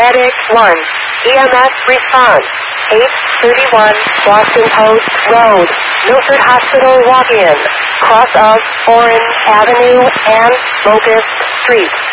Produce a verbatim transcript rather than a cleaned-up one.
Paramedic one. E M S response. eight thirty-one Boston Post Road. Milford Hospital walk-in. Cross of Orange Avenue and Locust Street.